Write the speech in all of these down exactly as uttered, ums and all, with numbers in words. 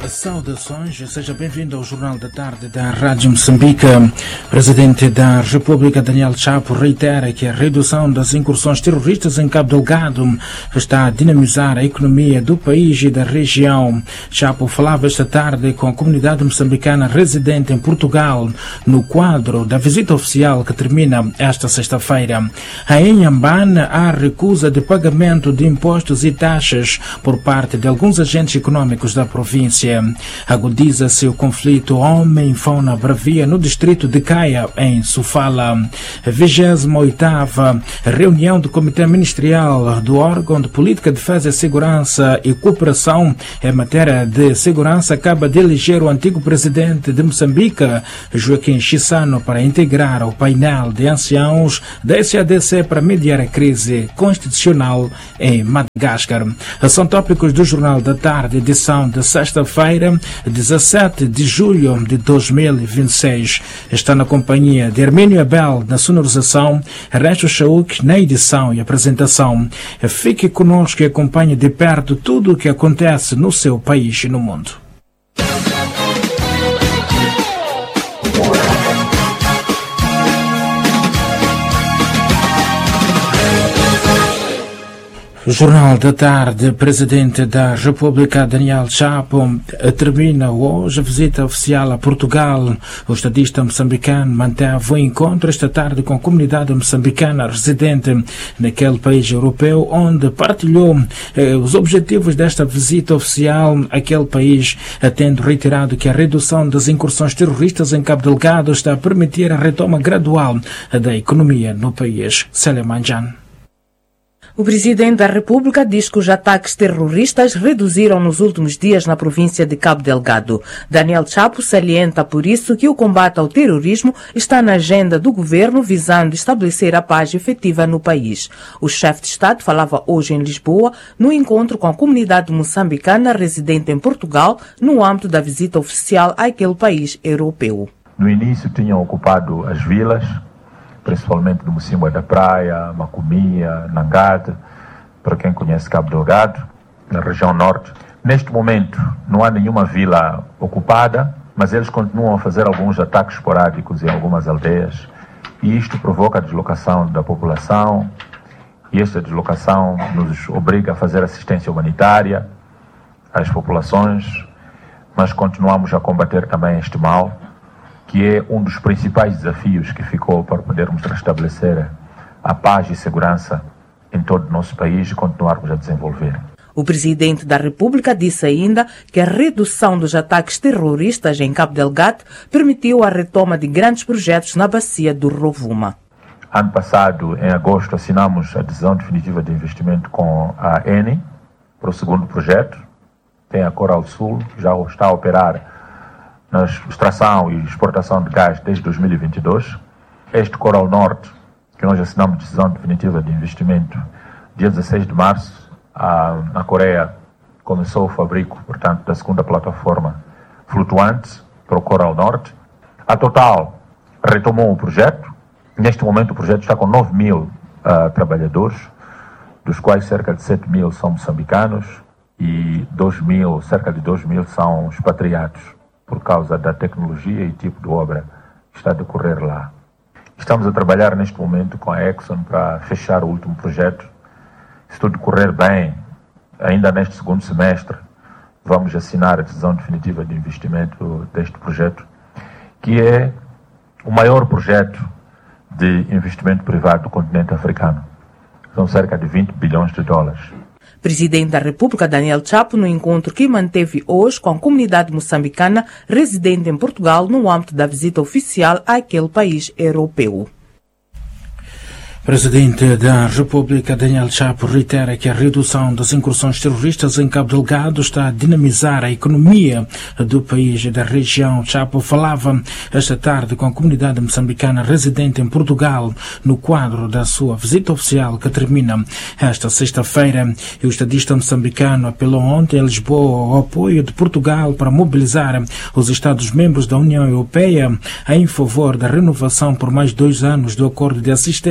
Saudações, seja bem-vindo ao Jornal da Tarde da Rádio Moçambique. Presidente da República, Daniel Chapo, reitera que a redução das incursões terroristas em Cabo Delgado está a dinamizar a economia do país e da região. Chapo falava esta tarde com a comunidade moçambicana residente em Portugal no quadro da visita oficial que termina esta sexta-feira. Em Inhambane, há recusa de pagamento de impostos e taxas por parte de alguns agentes econômicos da província. Agudiza-se o conflito homem-fauna bravia no distrito de Caia, em Sofala. vigésima oitava reunião do Comitê Ministerial do órgão de Política, Defesa, Segurança e Cooperação em matéria de segurança acaba de eleger o antigo presidente de Moçambique, Joaquim Chissano, para integrar o painel de anciãos da S A D C para mediar a crise constitucional em Madagascar. São tópicos do Jornal da Tarde, edição de sexta-feira, dezassete de julho de dois mil e vinte e seis. Está na companhia de Hermínio Abel na sonorização, Resto Chauk na edição e apresentação. Fique conosco e acompanhe de perto tudo o que acontece no seu país e no mundo. Jornal da Tarde. Presidente da República, Daniel Chapo, termina hoje a visita oficial a Portugal. O estadista moçambicano manteve o encontro esta tarde com a comunidade moçambicana residente naquele país europeu, onde partilhou eh, os objetivos desta visita oficial àquele país, tendo reiterado que a redução das incursões terroristas em Cabo Delgado está a permitir a retoma gradual da economia no país. Célia Manjan. O Presidente da República diz que os ataques terroristas reduziram nos últimos dias na província de Cabo Delgado. Daniel Chapo salienta por isso que o combate ao terrorismo está na agenda do governo, visando estabelecer a paz efetiva no país. O chefe de Estado falava hoje em Lisboa, no encontro com a comunidade moçambicana residente em Portugal, no âmbito da visita oficial àquele país europeu. No início tinham ocupado as vilas, principalmente no Mocimboa da Praia, Macomia, Nangade, para quem conhece Cabo Delgado, na região norte. Neste momento não há nenhuma vila ocupada, mas eles continuam a fazer alguns ataques esporádicos em algumas aldeias, e isto provoca a deslocação da população, e esta deslocação nos obriga a fazer assistência humanitária às populações, mas continuamos a combater também este mal, que é um dos principais desafios que ficou para podermos restabelecer a paz e segurança em todo o nosso país e continuarmos a desenvolver. O Presidente da República disse ainda que a redução dos ataques terroristas em Cabo Delgado permitiu a retoma de grandes projetos na bacia do Rovuma. Ano passado, em agosto, assinamos a decisão definitiva de investimento com a Eni para o segundo projeto. Tem a Coral Sul, já está a operar na extração e exportação de gás desde dois mil e vinte e dois. Este Coral Norte, que nós assinamos decisão definitiva de investimento dia dezesseis de março, a, na Coreia começou o fabrico, portanto, da segunda plataforma flutuante para o Coral Norte. A Total retomou o projeto. Neste momento o projeto está com nove mil uh, trabalhadores, dos quais cerca de sete mil são moçambicanos e dois mil, cerca de dois mil são expatriados, por causa da tecnologia e tipo de obra que está a decorrer lá. Estamos a trabalhar neste momento com a Exxon para fechar o último projeto. Se tudo correr bem, ainda neste segundo semestre, vamos assinar a decisão definitiva de investimento deste projeto, que é o maior projeto de investimento privado do continente africano. São cerca de vinte bilhões de dólares. Presidente da República, Daniel Chapo, no encontro que manteve hoje com a comunidade moçambicana residente em Portugal no âmbito da visita oficial àquele país europeu. Presidente da República, Daniel Chapo, reitera que a redução das incursões terroristas em Cabo Delgado está a dinamizar a economia do país e da região. Chapo falava esta tarde com a comunidade moçambicana residente em Portugal no quadro da sua visita oficial que termina esta sexta-feira. E o estadista moçambicano apelou ontem em Lisboa ao apoio de Portugal para mobilizar os Estados-membros da União Europeia em favor da renovação por mais dois anos do acordo de assistência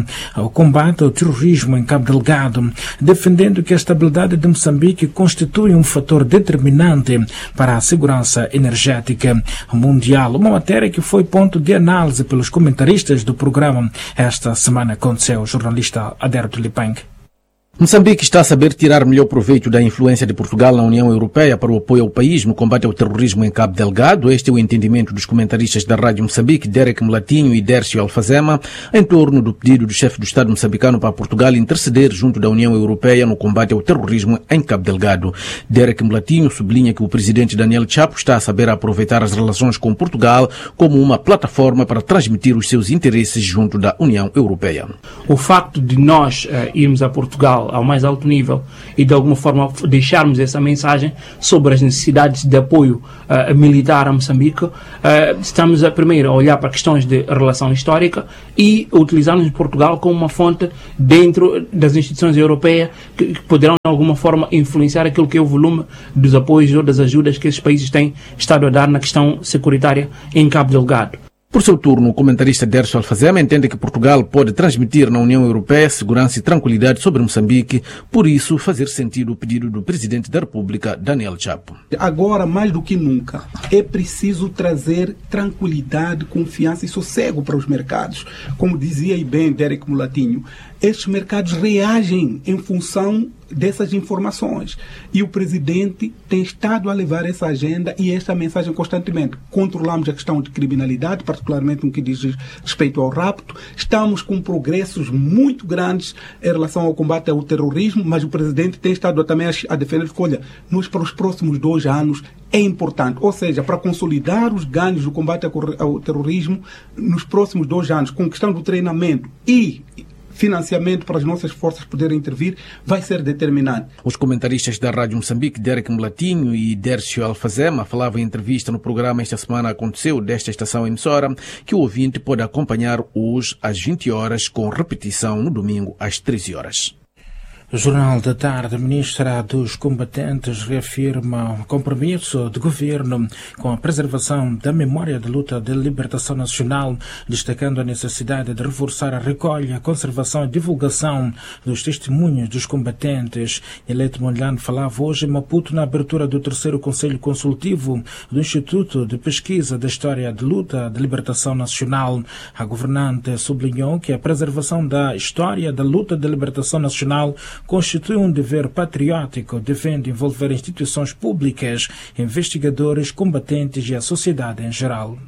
ao combate ao terrorismo em Cabo Delgado, defendendo que a estabilidade de Moçambique constitui um fator determinante para a segurança energética mundial. Uma matéria que foi ponto de análise pelos comentaristas do programa esta semana, aconteceu o jornalista Aderto Lipang. Moçambique está a saber tirar melhor proveito da influência de Portugal na União Europeia para o apoio ao país no combate ao terrorismo em Cabo Delgado. Este é o entendimento dos comentaristas da Rádio Moçambique, Derek Mulatinho e Dércio Alfazema, em torno do pedido do chefe do Estado moçambicano para Portugal interceder junto da União Europeia no combate ao terrorismo em Cabo Delgado. Derek Mulatinho sublinha que o presidente Daniel Chapo está a saber aproveitar as relações com Portugal como uma plataforma para transmitir os seus interesses junto da União Europeia. O facto de nós uh, irmos a Portugal ao mais alto nível e de alguma forma deixarmos essa mensagem sobre as necessidades de apoio uh, militar a Moçambique, uh, estamos a primeiro a olhar para questões de relação histórica e utilizarmos Portugal como uma fonte dentro das instituições europeias que, que poderão de alguma forma influenciar aquilo que é o volume dos apoios ou das ajudas que esses países têm estado a dar na questão securitária em Cabo Delgado. Por seu turno, o comentarista Dércio Alfazema entende que Portugal pode transmitir na União Europeia segurança e tranquilidade sobre Moçambique, por isso fazer sentido o pedido do Presidente da República, Daniel Chapo. Agora, mais do que nunca, é preciso trazer tranquilidade, confiança e sossego para os mercados. Como dizia aí bem Derek Mulatinho, estes mercados reagem em função dessas informações. E o presidente tem estado a levar essa agenda e esta mensagem constantemente. Controlamos a questão de criminalidade, particularmente no que diz respeito ao rapto. Estamos com progressos muito grandes em relação ao combate ao terrorismo, mas o presidente tem estado também a defender que, olha, nós para os próximos dois anos é importante, ou seja, para consolidar os ganhos do combate ao terrorismo nos próximos dois anos, com questão do treinamento e financiamento para as nossas forças poderem intervir, vai ser determinante. Os comentaristas da Rádio Moçambique, Derek Mulatinho e Dércio Alfazema, falavam em entrevista no programa Esta Semana Aconteceu, desta estação emissora, que o ouvinte pode acompanhar hoje às vinte horas, com repetição no domingo às treze horas. O Jornal da Tarde, a ministra dos Combatentes reafirma o compromisso do governo com a preservação da memória da luta de libertação nacional, destacando a necessidade de reforçar a recolha, a conservação e divulgação dos testemunhos dos combatentes. Elete Mondlane falava hoje em Maputo na abertura do terceiro Conselho Consultivo do Instituto de Pesquisa da História de Luta de Libertação Nacional. A governante sublinhou que a preservação da história da luta de libertação nacional constitui um dever patriótico, devendo envolver instituições públicas, investigadores, combatentes e a sociedade em geral.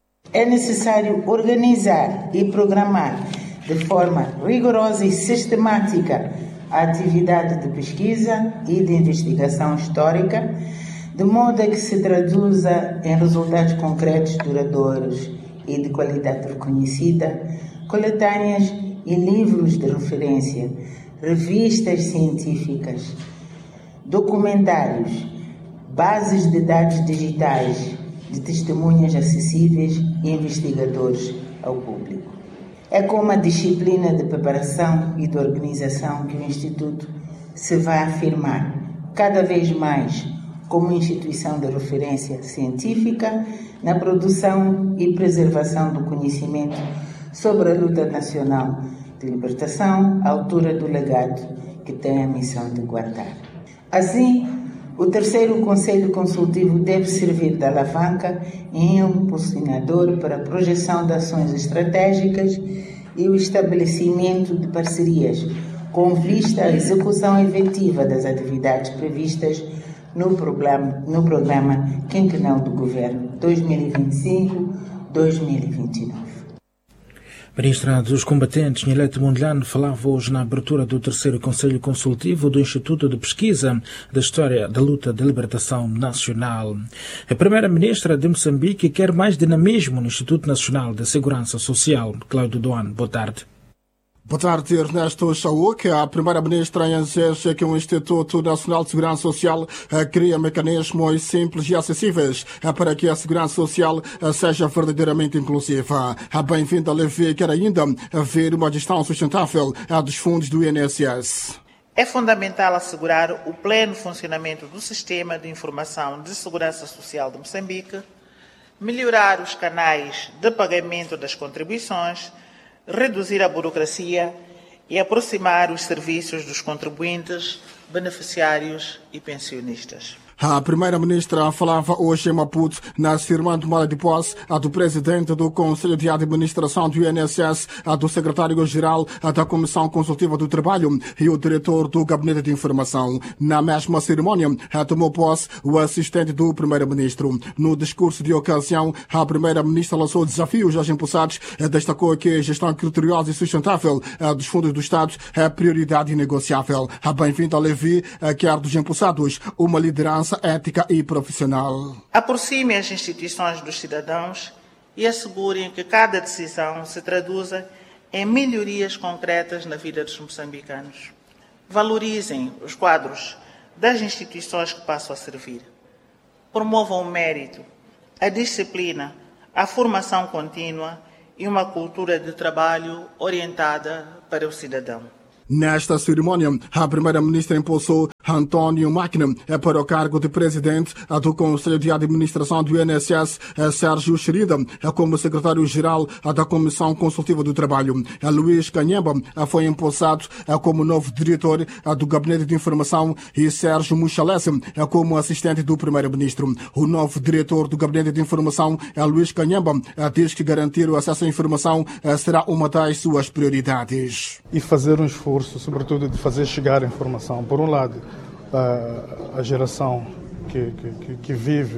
É necessário organizar e programar de forma rigorosa e sistemática a atividade de pesquisa e de investigação histórica, de modo a que se traduza em resultados concretos, duradouros e de qualidade reconhecida, coletâneas e livros de referência, revistas científicas, documentários, bases de dados digitais de testemunhas acessíveis e investigadores ao público. É com uma disciplina de preparação e de organização que o Instituto se vai afirmar cada vez mais como instituição de referência científica na produção e preservação do conhecimento sobre a luta nacional de libertação, à altura do legado que tem a missão de guardar. Assim, o terceiro Conselho Consultivo deve servir de alavanca e impulsionador para a projeção de ações estratégicas e o estabelecimento de parcerias com vista à execução efetiva das atividades previstas no programa, no programa quinquenal do Governo dois mil e vinte e cinco a dois mil e vinte e nove. Ministra dos Combatentes, Elete Mondlane, falava hoje na abertura do terceiro Conselho Consultivo do Instituto de Pesquisa da História da Luta de Libertação Nacional. A Primeira-Ministra de Moçambique quer mais dinamismo no Instituto Nacional de Segurança Social. Cláudio Doan, boa tarde. Boa tarde, Ernesto Chauque. A Primeira-Ministra exige que o Instituto Nacional de Segurança Social crie mecanismos simples e acessíveis para que a segurança social seja verdadeiramente inclusiva. Bem-vinda, Levi, quer ainda ver uma gestão sustentável dos fundos do I N S S. É fundamental assegurar o pleno funcionamento do Sistema de Informação de Segurança Social de Moçambique, melhorar os canais de pagamento das contribuições, reduzir a burocracia e aproximar os serviços dos contribuintes, beneficiários e pensionistas. A primeira-ministra falava hoje em Maputo na cerimônia de tomada de posse do presidente do Conselho de Administração do I N S S, do secretário-geral da Comissão Consultiva do Trabalho e o diretor do Gabinete de Informação. Na mesma cerimônia, tomou posse o assistente do primeiro-ministro. No discurso de ocasião, a primeira-ministra lançou desafios aos impulsados, destacou que a gestão criteriosa e sustentável dos fundos do Estado é prioridade inegociável. Bem-vindo a Levi, quer dos impulsados uma liderança ética e profissional. Aproxime as instituições dos cidadãos e assegurem que cada decisão se traduza em melhorias concretas na vida dos moçambicanos. Valorizem os quadros das instituições que passam a servir. Promovam o mérito, a disciplina, a formação contínua e uma cultura de trabalho orientada para o cidadão. Nesta cerimônia, a primeira-ministra impulsou António Máquina para o cargo de presidente do Conselho de Administração do I N S S, Sérgio Xerida como secretário-geral da Comissão Consultiva do Trabalho. Luís Canhemba foi impulsado como novo diretor do Gabinete de Informação e Sérgio Muchalese como assistente do primeiro-ministro. O novo diretor do Gabinete de Informação, Luís Canhemba, diz que garantir o acesso à informação será uma das suas prioridades. E fazer um esforço, sobretudo, de fazer chegar a informação. Por um lado, a, a geração que, que, que vive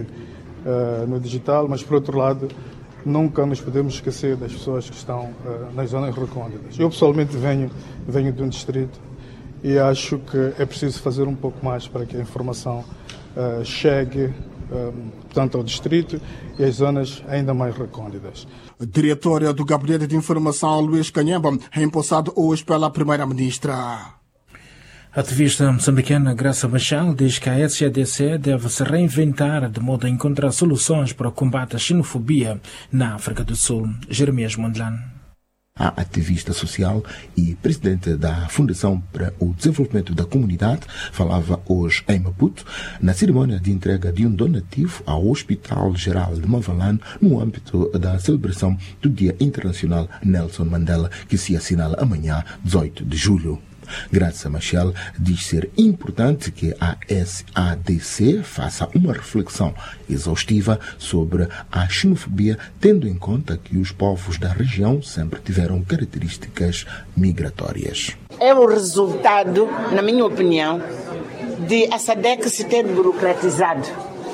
uh, no digital, mas, por outro lado, nunca nos podemos esquecer das pessoas que estão uh, nas zonas recônditas. Eu, pessoalmente, venho, venho de um distrito e acho que é preciso fazer um pouco mais para que a informação uh, chegue um, portanto, ao distrito e às zonas ainda mais recônditas. Diretora do Gabinete de Informação, Luís Canhemba, é impulsado hoje pela primeira-ministra. A ativista moçambicana Graça Machel diz que a S A D C deve se reinventar de modo a encontrar soluções para o combate à xenofobia na África do Sul. Jeremias Mondlane. A ativista social e presidente da Fundação para o Desenvolvimento da Comunidade falava hoje em Maputo na cerimônia de entrega de um donativo ao Hospital Geral de Mavalane no âmbito da celebração do Dia Internacional Nelson Mandela, que se assinala amanhã, dezoito de julho. Graça Machel diz ser importante que a S A D C faça uma reflexão exaustiva sobre a xenofobia, tendo em conta que os povos da região sempre tiveram características migratórias. É o resultado, na minha opinião, de a SADC se ter burocratizado.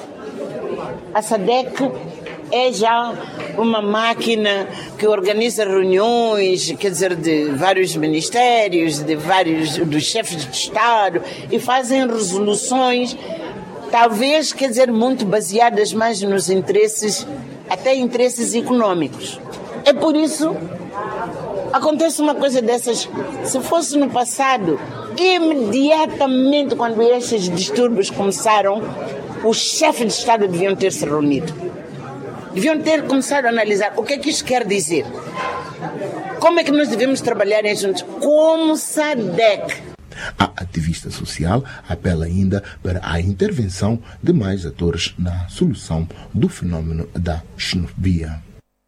A SADC é já uma máquina que organiza reuniões, quer dizer, de vários ministérios, de vários dos chefes de Estado, e fazem resoluções, talvez, quer dizer, muito baseadas mais nos interesses, até interesses econômicos. É por isso, acontece uma coisa dessas, se fosse no passado, imediatamente quando estes distúrbios começaram, os chefes de Estado deviam ter se reunido. Deviam ter começado a analisar o que é que isto quer dizer. Como é que nós devemos trabalhar em juntos? Como SADC. A ativista social apela ainda para a intervenção de mais atores na solução do fenómeno da xenofobia.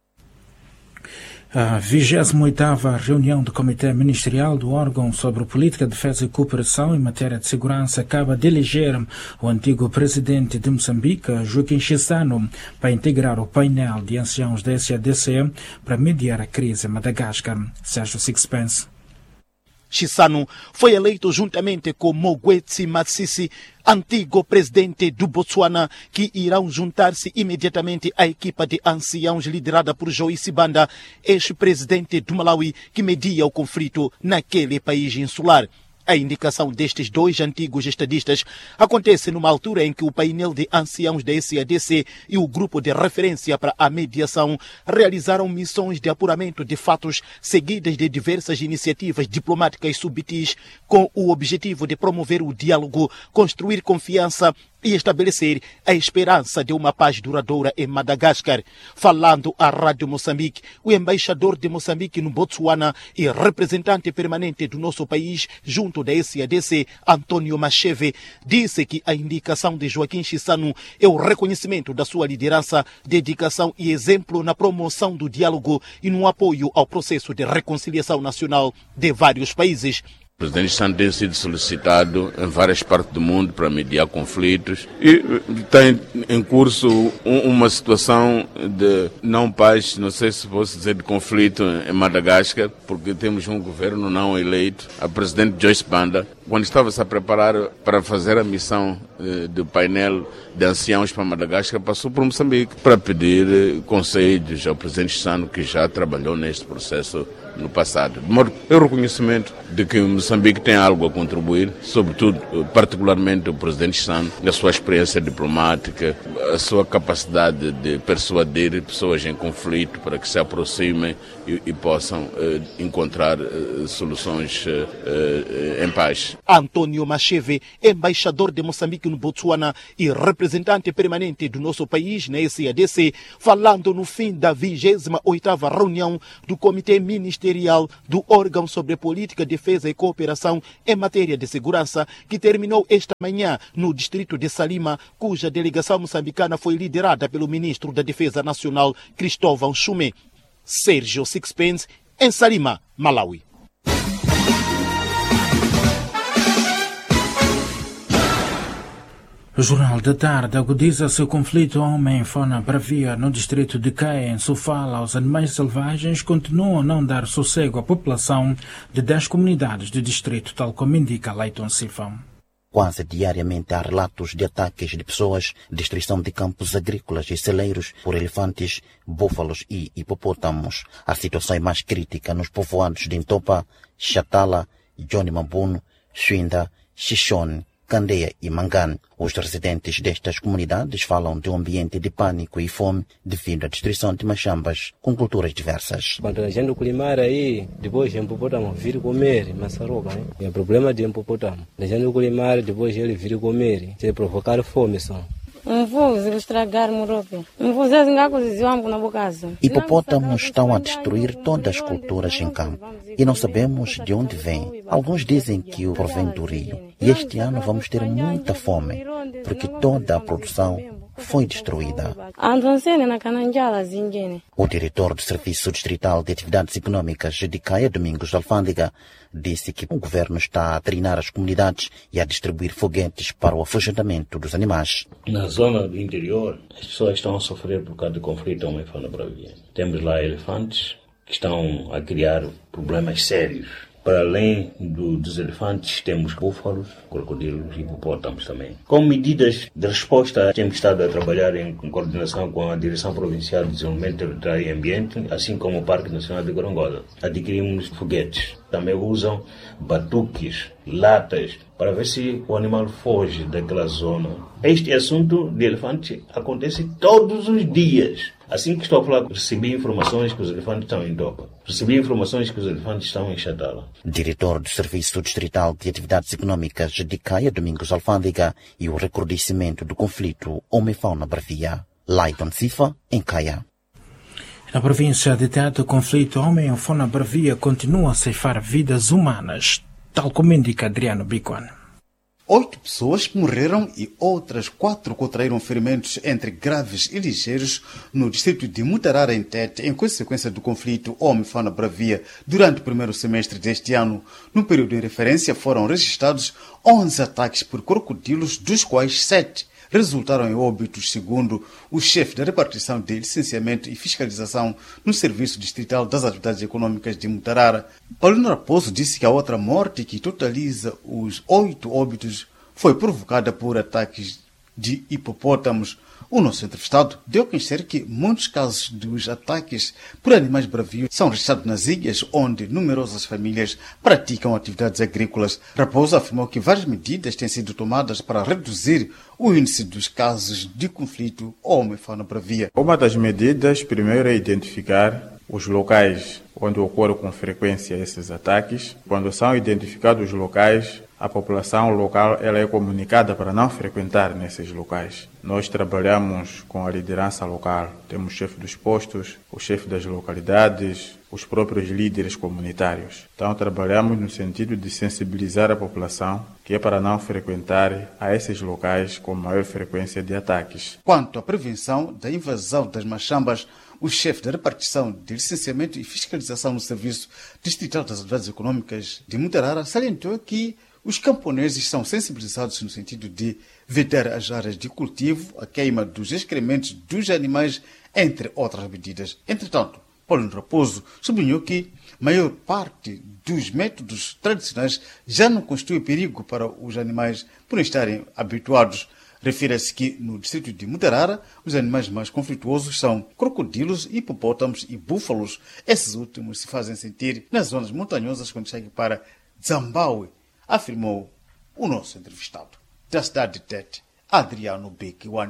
A vigésima oitava reunião do Comitê Ministerial do órgão sobre política, defesa e cooperação em matéria de segurança acaba de eleger o antigo presidente de Moçambique, Joaquim Chissano, para integrar o painel de anciãos da S A D C para mediar a crise em Madagascar. Sérgio Sixpence. Chissano foi eleito juntamente com Mogwetsi Masisi, antigo presidente do Botsuana, que irão juntar-se imediatamente à equipa de anciãos liderada por Joyce Banda, ex-presidente do Malawi, que media o conflito naquele país insular. A indicação destes dois antigos estadistas acontece numa altura em que o painel de anciãos da S A D C e o grupo de referência para a mediação realizaram missões de apuramento de fatos seguidas de diversas iniciativas diplomáticas subtis com o objetivo de promover o diálogo, construir confiança e estabelecer a esperança de uma paz duradoura em Madagascar. Falando à Rádio Moçambique, o embaixador de Moçambique no Botsuana e representante permanente do nosso país junto da S A D C, Antônio Macheve, disse que a indicação de Joaquim Chissano é o reconhecimento da sua liderança, dedicação e exemplo na promoção do diálogo e no apoio ao processo de reconciliação nacional de vários países. O presidente Chissano tem sido solicitado em várias partes do mundo para mediar conflitos e tem em curso uma situação de não paz, não sei se posso dizer de conflito em Madagascar, porque temos um governo não eleito. A presidente Joyce Banda, quando estava-se a preparar para fazer a missão do painel de anciãos para Madagascar, passou por Moçambique para pedir conselhos ao presidente Chissano, que já trabalhou neste processo no passado. De modo é o reconhecimento de que Moçambique tem algo a contribuir, sobretudo, particularmente o presidente Chissano, a sua experiência diplomática, a sua capacidade de persuadir pessoas em conflito para que se aproximem e, e possam eh, encontrar eh, soluções eh, em paz. Antônio Macheve, embaixador de Moçambique no Botsuana e representante permanente do nosso país na S A D C, falando no fim da vigésima oitava reunião do Comitê Ministerial do órgão sobre política, defesa e cooperação em matéria de segurança, que terminou esta manhã no distrito de Salima, cuja delegação moçambicana foi liderada pelo ministro da Defesa Nacional, Cristóvão Chume. Sérgio Sixpence, em Salima, Malawi. O Jornal da Tarde agudiza-se o conflito homem-fauna-bravia no distrito de Caia, em Sofala. Os animais selvagens continuam a não dar sossego à população de dez comunidades do distrito, tal como indica Leiton Sifão. Quase diariamente há relatos de ataques de pessoas, destruição de campos agrícolas e celeiros por elefantes, búfalos e hipopótamos. A situação é mais crítica nos povoados de Intopa, Chatala, Johnny Mabuno, Xinda, Xixone, Candeia e Mangane. Os residentes destas comunidades falam de um ambiente de pânico e fome devido à destruição de machambas com culturas diversas. Quando a gente colimar aí, depois o hipopótamo vir comer maçaroca, né? É o problema de hipopótamo. A gente colimar, depois ele vir comer, se provocar fome só. Hipopótamos estão a destruir todas as culturas em campo e não sabemos de onde vêm. Alguns dizem que o provém do rio. E este ano vamos ter muita fome, porque toda a produção foi destruída. O diretor do Serviço Distrital de Atividades Econômicas de Caia, Domingos Alfândega, disse que o governo está a treinar as comunidades e a distribuir foguetes para o afugentamento dos animais. Na zona do interior, as pessoas estão a sofrer por causa do conflito homem-fauna-bravia. Temos lá elefantes que estão a criar problemas sérios. Para além do, dos elefantes, temos búfalos, crocodilos e hipopótamos também. Com medidas de resposta, temos estado a trabalhar em coordenação com a Direção Provincial de Desenvolvimento Territorial e Ambiente, assim como o Parque Nacional de Gorongosa. Adquirimos foguetes. Também usam batuques, latas, para ver se o animal foge daquela zona. Este assunto de elefante acontece todos os dias. Assim que estou a falar, recebi informações que os elefantes estão em Topa. Recebi informações que os elefantes estão em Chatala. Diretor do Serviço Distrital de Atividades Econômicas de Caia, Domingos Alfândega, e o recrudescimento do conflito homem-fauna-bravia. Leiton Sifa, em Caia. Na província de Tete, o conflito homem-fauna-bravia continua a ceifar vidas humanas, tal como indica Adriano Bicuan. Oito pessoas morreram e outras quatro contraíram ferimentos entre graves e ligeiros no distrito de Mutarara, em Tete, em consequência do conflito homem-fauna-bravia durante o primeiro semestre deste ano. No período em referência foram registrados onze ataques por crocodilos, dos quais sete resultaram em óbitos, segundo o chefe da repartição de licenciamento e fiscalização no Serviço Distrital das Atividades Econômicas de Mutarara. Paulino Raposo disse que a outra morte, que totaliza os oito óbitos, foi provocada por ataques de hipopótamos. O nosso entrevistado deu a conhecer que muitos casos dos ataques por animais bravios são registrados nas ilhas, onde numerosas famílias praticam atividades agrícolas. Raposo afirmou que várias medidas têm sido tomadas para reduzir o índice dos casos de conflito homem-fauna-bravia. Uma das medidas, primeiro, é identificar os locais onde ocorrem com frequência esses ataques. Quando são identificados os locais, a população local ela é comunicada para não frequentar nesses locais. Nós trabalhamos com a liderança local. Temos o chefe dos postos, o chefe das localidades, os próprios líderes comunitários. Então, trabalhamos no sentido de sensibilizar a população, que é para não frequentar a esses locais com maior frequência de ataques. Quanto à prevenção da invasão das machambas, o chefe da repartição de licenciamento e fiscalização no Serviço Distrital das Atividades Econômicas de Mutarara salientou que os camponeses são sensibilizados no sentido de vedar as áreas de cultivo, a queima dos excrementos dos animais, entre outras medidas. Entretanto, Paulo Raposo sublinhou que a maior parte dos métodos tradicionais já não constitui perigo para os animais por não estarem habituados. Refere-se que no distrito de Mutarara, os animais mais conflituosos são crocodilos, hipopótamos e búfalos. Esses últimos se fazem sentir nas zonas montanhosas quando chegam para Zambaue, afirmou o nosso entrevistado. Da cidade de Tete, Adriano Bequiwan.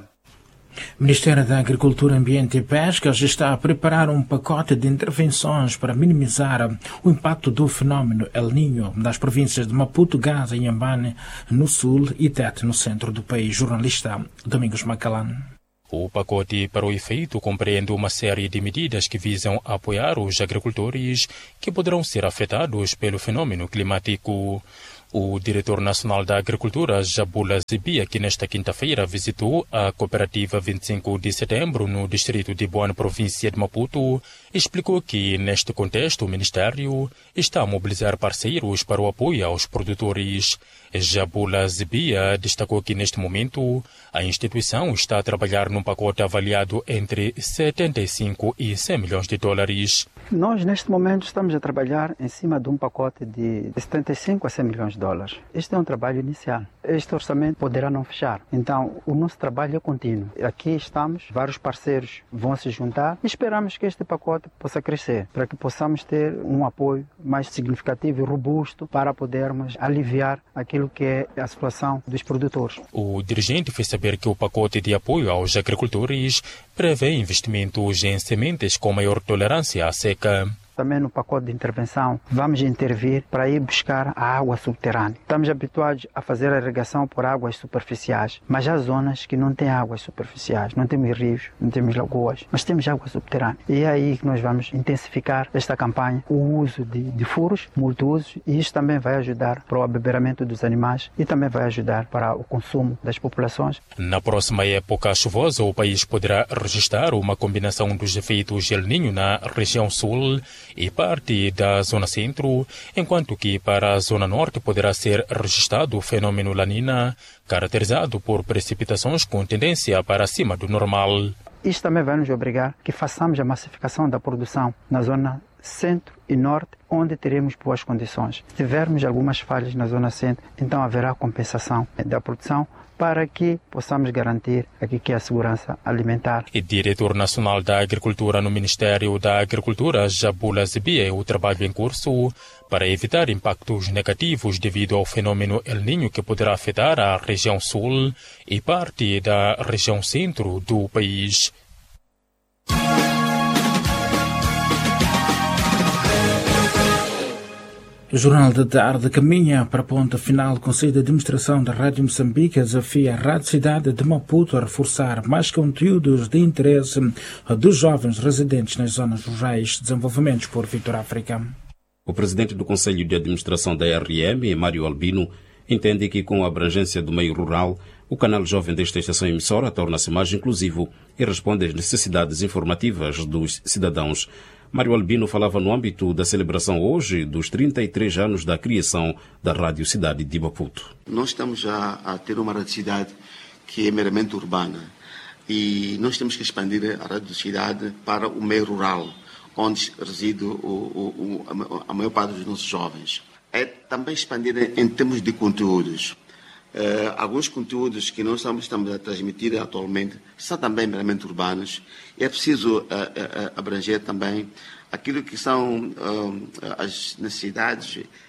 O Ministério da Agricultura, Ambiente e Pesca já está a preparar um pacote de intervenções para minimizar o impacto do fenómeno El Niño nas províncias de Maputo, Gaza e Inhambane, no sul, e Tete, no centro do país. Jornalista Domingos Macalan. O pacote para o efeito compreende uma série de medidas que visam apoiar os agricultores que poderão ser afetados pelo fenômeno climático. O diretor nacional da Agricultura, Jabula Zibia, que nesta quinta-feira visitou a cooperativa vinte e cinco de setembro no distrito de Boane, província de Maputo, explicou que, neste contexto, o Ministério está a mobilizar parceiros para o apoio aos produtores. Jabula Zibia destacou que, neste momento, a instituição está a trabalhar num pacote avaliado entre setenta e cinco e cem milhões de dólares. Nós, neste momento, estamos a trabalhar em cima de um pacote de setenta e cinco a cem milhões de dólares. Este é um trabalho inicial. Este orçamento poderá não fechar. Então, o nosso trabalho é contínuo. Aqui estamos, vários parceiros vão se juntar e esperamos que este pacote possa crescer, para que possamos ter um apoio mais significativo e robusto para podermos aliviar aquilo que é a situação dos produtores. O dirigente fez saber que o pacote de apoio aos agricultores prevê investimentos em sementes com maior tolerância à seca. Também no pacote de intervenção vamos intervir para ir buscar a água subterrânea. Estamos habituados a fazer a irrigação por águas superficiais, mas há zonas que não têm águas superficiais, não temos rios, não temos lagoas, mas temos água subterrânea. E é aí que nós vamos intensificar esta campanha, o uso de, de furos multiusos, e isso também vai ajudar para o abeberamento dos animais e também vai ajudar para o consumo das populações. Na próxima época chuvosa, o país poderá registrar uma combinação dos efeitos El Niño na região sul e parte da zona centro, enquanto que para a zona norte poderá ser registrado o fenômeno La Nina, caracterizado por precipitações com tendência para acima do normal. Isto também vai nos obrigar que façamos a massificação da produção na zona centro e norte, onde teremos boas condições. Se tivermos algumas falhas na zona centro, então haverá compensação da produção para que possamos garantir aqui que é a segurança alimentar. O diretor nacional da Agricultura no Ministério da Agricultura, Jabula Zibia, o trabalho em curso para evitar impactos negativos devido ao fenômeno El Niño que poderá afetar a região sul e parte da região centro do país. O Jornal da Tarde caminha para a ponta final. O Conselho de Administração da Rádio Moçambique desafia a Rádio Cidade de Maputo a reforçar mais conteúdos de interesse dos jovens residentes nas zonas rurais, desenvolvimentos por Vitor África. O presidente do Conselho de Administração da R M, Mário Albino, entende que com a abrangência do meio rural, o canal jovem desta estação emissora torna-se mais inclusivo e responde às necessidades informativas dos cidadãos. Mário Albino falava no âmbito da celebração hoje dos trinta e três anos da criação da Rádio Cidade de Maputo. Nós estamos já a ter uma rádio cidade que é meramente urbana e nós temos que expandir a rádio cidade para o meio rural, onde reside o, o, o, a maior parte dos nossos jovens. É também expandir em termos de conteúdos. Uh, alguns conteúdos que nós estamos, estamos a transmitir atualmente são também meramente urbanos e é preciso uh, uh, abranger também aquilo que são uh, as necessidades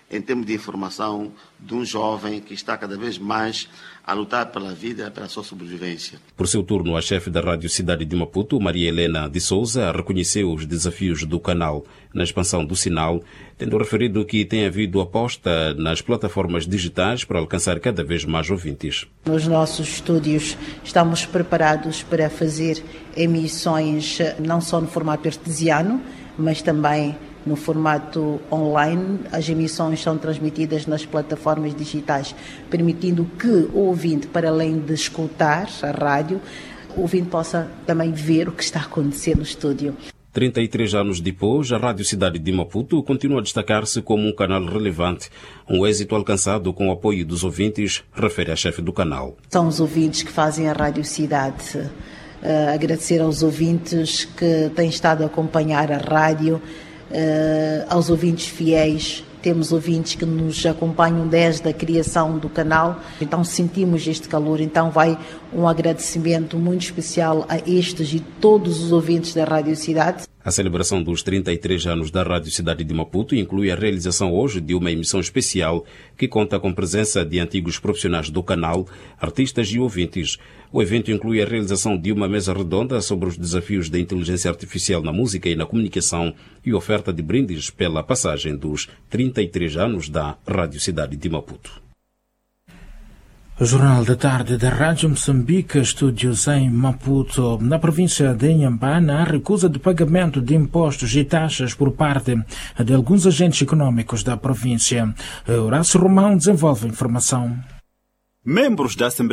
em termos de informação de um jovem que está cada vez mais a lutar pela vida, pela sua sobrevivência. Por seu turno, a chefe da Rádio Cidade de Maputo, Maria Helena de Souza, reconheceu os desafios do canal na expansão do sinal, tendo referido que tem havido aposta nas plataformas digitais para alcançar cada vez mais ouvintes. Nos nossos estúdios estamos preparados para fazer emissões não só no formato artesiano, mas também no formato online. As emissões são transmitidas nas plataformas digitais, permitindo que o ouvinte, para além de escutar a rádio, o ouvinte possa também ver o que está acontecendo no estúdio. trinta e três anos depois, a Rádio Cidade de Maputo continua a destacar-se como um canal relevante, um êxito alcançado com o apoio dos ouvintes, refere a chefe do canal. São os ouvintes que fazem a Rádio Cidade. Uh, agradecer aos ouvintes que têm estado a acompanhar a rádio, Uh, aos ouvintes fiéis. Temos ouvintes que nos acompanham desde a criação do canal, então sentimos este calor, então vai um agradecimento muito especial a estes e todos os ouvintes da Rádio Cidade. A celebração dos trinta e três anos da Rádio Cidade de Maputo inclui a realização hoje de uma emissão especial que conta com presença de antigos profissionais do canal, artistas e ouvintes. O evento inclui a realização de uma mesa redonda sobre os desafios da inteligência artificial na música e na comunicação e oferta de brindes pela passagem dos trinta e três anos da Rádio Cidade de Maputo. O Jornal da Tarde da Rádio Moçambique, estúdios em Maputo. Na província de Inhambane, há recusa de pagamento de impostos e taxas por parte de alguns agentes econômicos da província. Horácio Romão desenvolve a informação. Membros da Assembleia